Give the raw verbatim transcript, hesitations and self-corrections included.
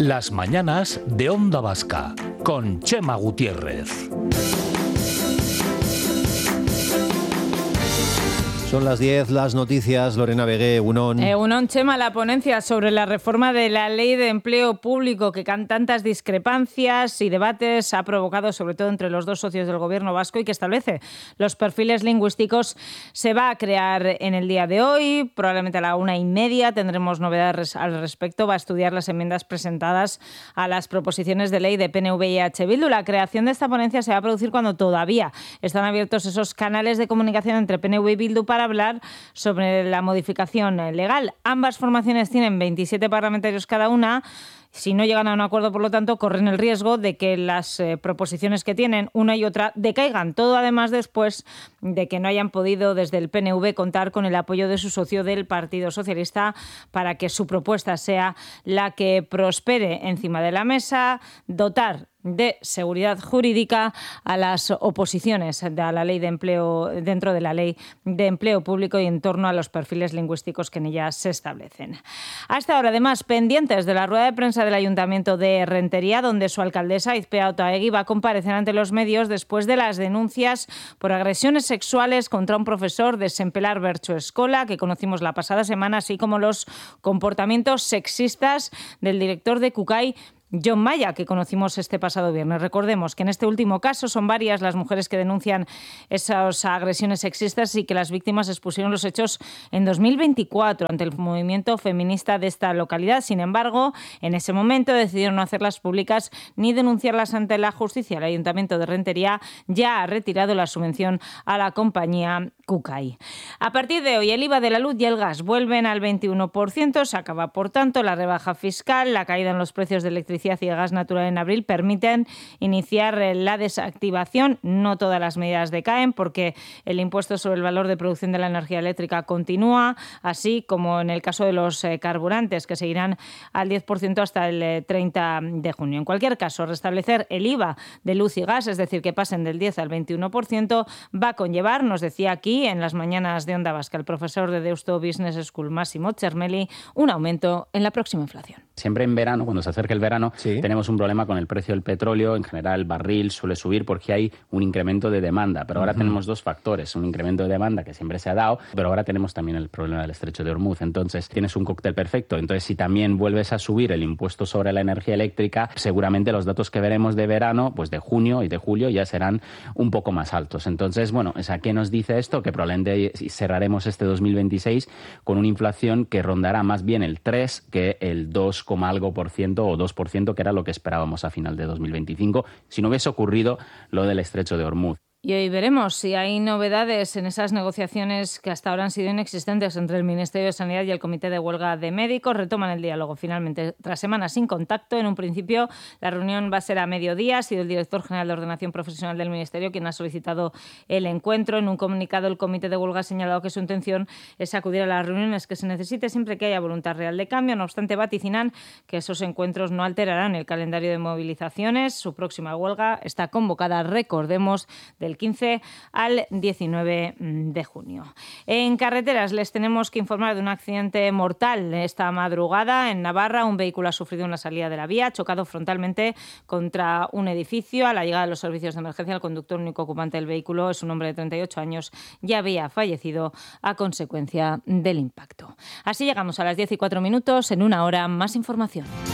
Las mañanas de Onda Vasca, con Chema Gutiérrez. Son las diez, las noticias. Lorena Vegué, Egunon. Egunon, Chema, la ponencia sobre la reforma de la Ley de Empleo Público, que con tantas discrepancias y debates ha provocado, sobre todo entre los dos socios del Gobierno vasco, y que establece los perfiles lingüísticos, se va a crear en el día de hoy. Probablemente a la una y media tendremos novedades al respecto. Va a estudiar las enmiendas presentadas a las proposiciones de ley de P N V y H. Bildu. La creación de esta ponencia se va a producir cuando todavía están abiertos esos canales de comunicación entre P N V y Bildu para hablar sobre la modificación legal. Ambas formaciones tienen veintisiete parlamentarios cada una. Si no llegan a un acuerdo, por lo tanto, corren el riesgo de que las eh, proposiciones que tienen una y otra decaigan. Todo, además, después de que no hayan podido desde el P N V contar con el apoyo de su socio del Partido Socialista para que su propuesta sea la que prospere encima de la mesa, dotar de seguridad jurídica a las oposiciones a la ley de empleo, dentro de la ley de empleo público y en torno a los perfiles lingüísticos que en ella se establecen. Hasta ahora, además, pendientes de la rueda de prensa del Ayuntamiento de Rentería, donde su alcaldesa, Izpea Otaegui, va a comparecer ante los medios después de las denuncias por agresiones sexuales contra un profesor de Sempelar Bertso Escola, que conocimos la pasada semana, así como los comportamientos sexistas del director de Cucay, John Maya, que conocimos este pasado viernes. Recordemos que en este último caso son varias las mujeres que denuncian esas agresiones sexistas y que las víctimas expusieron los hechos en dos mil veinticuatro ante el movimiento feminista de esta localidad. Sin embargo, en ese momento decidieron no hacerlas públicas ni denunciarlas ante la justicia. El Ayuntamiento de Rentería ya ha retirado la subvención a la compañía Cucay. A partir de hoy, el I V A de la luz y el gas vuelven al veintiuno por ciento. Se acaba, por tanto, la rebaja fiscal. La caída en los precios de electricidad y el gas natural en abril permiten iniciar la desactivación. No todas las medidas decaen, porque el impuesto sobre el valor de producción de la energía eléctrica continúa, así como en el caso de los eh, carburantes, que seguirán al diez por ciento hasta el eh, treinta de junio. En cualquier caso, restablecer el I V A de luz y gas, es decir, que pasen del diez al veintiuno por ciento, va a conllevar, nos decía aquí en las mañanas de Onda Vasca el profesor de Deusto Business School, Massimo Cermelli, un aumento en la próxima inflación. Siempre en verano, cuando se acerca el verano, sí. tenemos un problema con el precio del petróleo. En general, el barril suele subir porque hay un incremento de demanda. Pero ahora uh-huh. tenemos dos factores. Un incremento de demanda que siempre se ha dado, pero ahora tenemos también el problema del estrecho de Hormuz. Entonces, tienes un cóctel perfecto. Entonces, si también vuelves a subir el impuesto sobre la energía eléctrica, seguramente los datos que veremos de verano, pues de junio y de julio, ya serán un poco más altos. Entonces, bueno, ¿a qué nos dice esto? Que probablemente cerraremos este dos mil veintiséis con una inflación que rondará más bien el tres que el dos, algo por ciento o dos por ciento, que era lo que esperábamos a final de dos mil veinticinco, si no hubiese ocurrido lo del estrecho de Hormuz. Y hoy veremos si hay novedades en esas negociaciones que hasta ahora han sido inexistentes entre el Ministerio de Sanidad y el Comité de Huelga de Médicos. Retoman el diálogo finalmente tras semanas sin contacto. En un principio la reunión va a ser a mediodía. Ha sido el director general de Ordenación Profesional del Ministerio quien ha solicitado el encuentro. En un comunicado el Comité de Huelga ha señalado que su intención es acudir a las reuniones que se necesite siempre que haya voluntad real de cambio. No obstante, vaticinan que esos encuentros no alterarán el calendario de movilizaciones. Su próxima huelga está convocada, recordemos, del quince al diecinueve de junio. En carreteras les tenemos que informar de un accidente mortal esta madrugada en Navarra. Un vehículo ha sufrido una salida de la vía, ha chocado frontalmente contra un edificio. A la llegada de los servicios de emergencia, el conductor único ocupante del vehículo es un hombre de treinta y ocho años, ya había fallecido a consecuencia del impacto. Así llegamos a las diez y cuatro minutos. En una hora, más información.